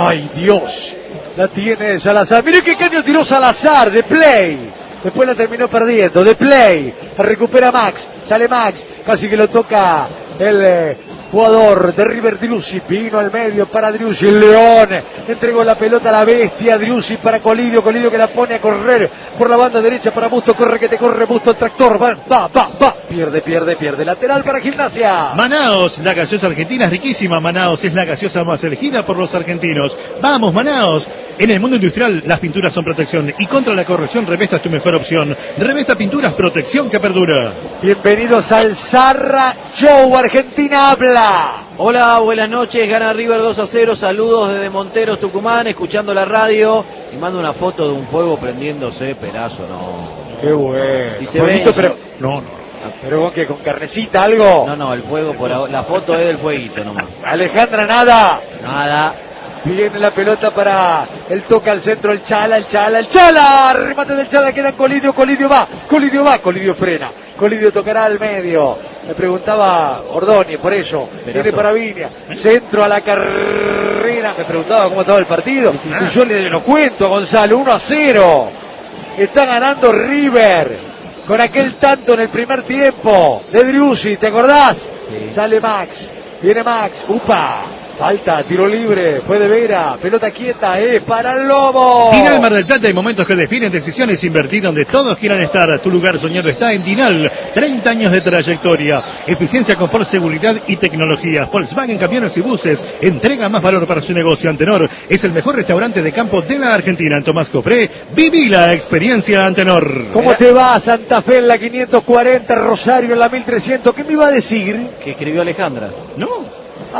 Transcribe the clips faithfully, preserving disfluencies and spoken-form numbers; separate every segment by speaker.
Speaker 1: ¡Ay, Dios! La tiene Salazar. Mire qué caño tiró Salazar de play. Después la terminó perdiendo. De play. Recupera Max. Sale Max. Casi que lo toca el eh, jugador de River, Driussi. Vino al medio para Driussi. El León entregó la pelota a la bestia. Driussi para Colidio. Colidio que la pone a correr por la banda derecha para Busto. Corre que te corre Busto. El tractor. Va, va, va, va. Pierde, pierde, pierde. Lateral para Gimnasia.
Speaker 2: Manaos, la gaseosa argentina es riquísima. Manaos es la gaseosa más elegida por los argentinos. Vamos, Manaos. En el mundo industrial, las pinturas son protección. Y contra la corrosión, Revesta es tu mejor opción. Revesta Pinturas, protección que perdura.
Speaker 1: Bienvenidos al Zarra Show. Argentina habla.
Speaker 3: Hola, buenas noches. Gana River dos a cero. Saludos desde Monteros, Tucumán, escuchando la radio. Y mando una foto de un fuego prendiéndose. Perazo, no.
Speaker 1: Qué bueno.
Speaker 3: Y se
Speaker 1: Bonito,
Speaker 3: ve,
Speaker 1: pero... No, no. ¿Pero con qué? ¿Con carnecita, algo?
Speaker 3: No, no, el fuego por ahora. La foto es del fueguito nomás.
Speaker 1: Alejandra, nada.
Speaker 3: Nada.
Speaker 1: Viene la pelota para el toca al centro, el Chala, el Chala, el Chala. Remate del Chala, queda en Colidio, Colidio va, Colidio va, Colidio frena. Colidio tocará al medio. Me preguntaba Ordóñez, por eso. Viene para Viña. Centro a la carrera. Me preguntaba cómo estaba el partido. Sí, sí. Y yo le lo cuento a Gonzalo, uno a cero. Está ganando River. Con aquel tanto en el primer tiempo de Driussi, ¿te acordás? Sí. Sale Max, viene Max, upa, falta, tiro libre, fue de Vera, pelota quieta, es para el Lobo.
Speaker 2: Dinal Mar del Plata, hay momentos que definen decisiones, invertir donde todos quieran estar. Tu lugar soñado está en Dinal, treinta años de trayectoria, eficiencia, confort, seguridad y tecnología. Volkswagen Camiones y Buses entrega más valor para su negocio. Antenor es el mejor restaurante de campo de la Argentina. En Tomás Cofré, viví la experiencia Antenor.
Speaker 1: ¿Cómo te va Santa Fe en la quinientos cuarenta, Rosario en la mil trescientos? ¿Qué me iba a decir?
Speaker 3: Que escribió Alejandra.
Speaker 1: No.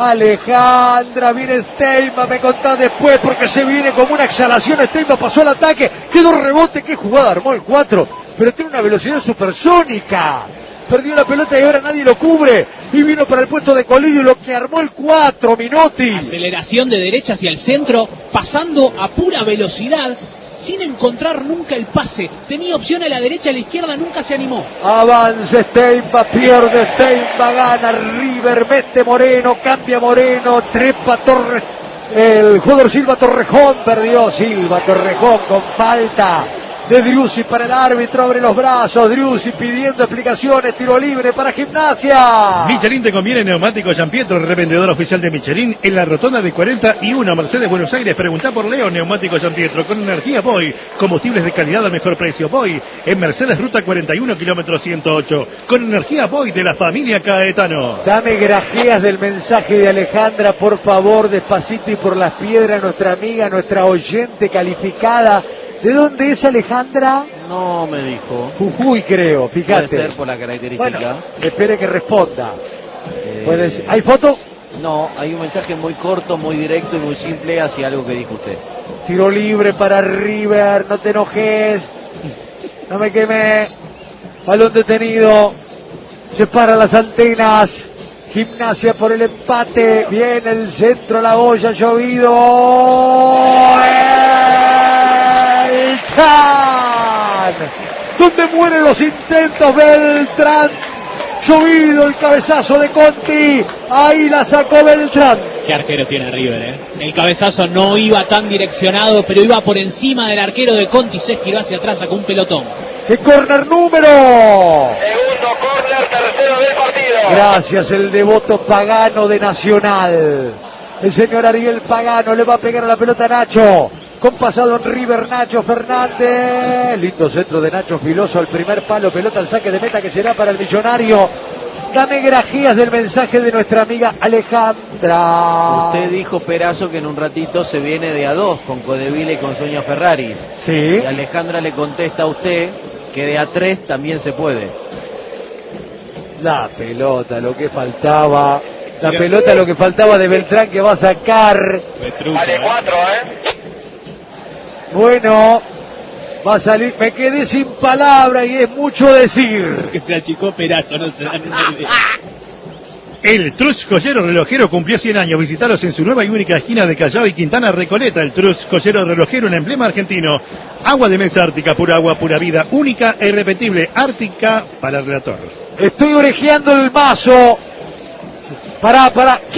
Speaker 1: Alejandra, viene Steyma, me contás después porque se viene como una exhalación. Steyma pasó al ataque, quedó rebote, qué jugada armó el cuatro, pero tiene una velocidad supersónica. Perdió la pelota y ahora nadie lo cubre. Y vino para el puesto de Colidio, lo que armó el cuatro, Minotti.
Speaker 4: Aceleración de derecha hacia el centro, pasando a pura velocidad, sin encontrar nunca el pase. Tenía opción a la derecha, a la izquierda, nunca se animó.
Speaker 1: Avanza Steyma, pierde Steyma, gana River, mete Moreno, cambia Moreno, trepa Torres. El jugador Silva Torrejón, perdió Silva Torrejón con falta de Driussi para el árbitro, abre los brazos, Driussi pidiendo explicaciones, tiro libre para Gimnasia.
Speaker 2: Michelin te conviene neumático San Pietro, revendedor oficial de Michelin en la rotonda de cuarenta y uno, Mercedes, Buenos Aires. Preguntá por Leo, neumático San Pietro, con energía Boy, combustibles de calidad al mejor precio. Boy, en Mercedes, ruta cuarenta y uno, kilómetro ciento ocho, con energía Boy de la familia Caetano.
Speaker 1: Dame grajeas del mensaje de Alejandra, por favor, despacito y por las piedras, nuestra amiga, nuestra oyente calificada. ¿De dónde es Alejandra?
Speaker 3: No me dijo.
Speaker 1: Jujuy, creo, fíjate.
Speaker 3: Puede ser por la característica.
Speaker 1: Bueno, espere que responda.
Speaker 3: Eh,
Speaker 1: ¿Puede ser? ¿Hay foto?
Speaker 3: No, hay un mensaje muy corto, muy directo y muy simple hacia algo que dijo usted.
Speaker 1: Tiro libre para River, no te enojes. No me queme. Balón detenido. Se paran las antenas. Gimnasia por el empate. Viene el centro, la olla, llovido. Beltrán, donde mueren los intentos. Beltrán, llovido el cabezazo de Conti, ahí la sacó Beltrán.
Speaker 4: Qué arquero tiene River, ¿eh? El cabezazo no iba tan direccionado, pero iba por encima del arquero de Conti, se esquivó hacia atrás, sacó un pelotón.
Speaker 1: ¡Qué córner número!
Speaker 5: Segundo córner, tercero del partido.
Speaker 1: Gracias, el devoto Pagano de Nacional. El señor Ariel Pagano le va a pegar a la pelota a Nacho. Con pasado en River, Nacho Fernández. Lindo centro de Nacho Filoso al primer palo. Pelota al saque de meta que será para el Millonario. Dame grajías del mensaje de nuestra amiga Alejandra.
Speaker 3: Usted dijo, Perazo, que en un ratito se viene de a dos con Codeville y con Sueños Ferraris.
Speaker 1: Sí.
Speaker 3: Y Alejandra le contesta a usted que de a tres también se puede.
Speaker 1: La pelota, lo que faltaba. La pelota, lo que faltaba de Beltrán, que va a sacar.
Speaker 5: Vale cuatro, ¿eh?
Speaker 1: Bueno, va a salir. Me quedé sin palabra y es mucho decir.
Speaker 4: Que se achicó Perazo, no se dan una idea.
Speaker 2: El Trus Joyero Relojero cumplió cien años. Visitalos en su nueva y única esquina de Callao y Quintana Recoleta. El Trus Joyero Relojero, un emblema argentino. Agua de mesa Ártica, pura agua, pura vida, única e irrepetible. Ártica para el relator.
Speaker 1: Estoy orejeando el mazo. Pará, pará.